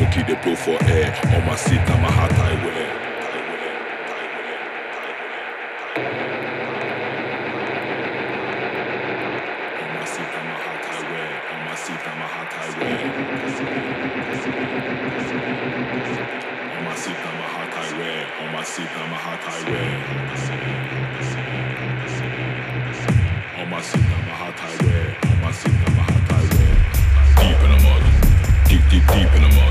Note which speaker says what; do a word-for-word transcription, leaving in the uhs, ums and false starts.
Speaker 1: keep the pill for air. On my seat, I'm a hot I wear. On my seat, I'm a hot I wear. On my seat, I'm a hot I wear. On my seat, I'm a hot I wear. On my seat, I'm a hot I wear. On my seat, I'm a hot I wear. On my seat, I'm a hot I wear. Deep in the mud, deep, deep, deep in the mud.